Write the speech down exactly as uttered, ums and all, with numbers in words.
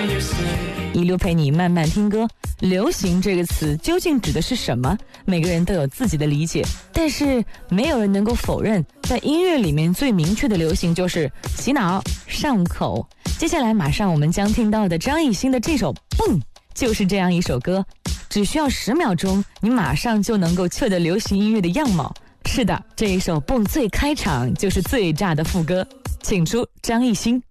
一路陪你慢慢听歌。流行这个词究竟指的是什么？每个人都有自己的理解，但是没有人能够否认，在音乐里面最明确的流行就是洗脑上口。接下来马上我们将听到的张艺兴的这首《蹦》就是这样一首歌，只需要十秒钟，你马上就能够确得流行音乐的样貌。是的，这一首《蹦》最开场就是最炸的副歌，请出张艺兴。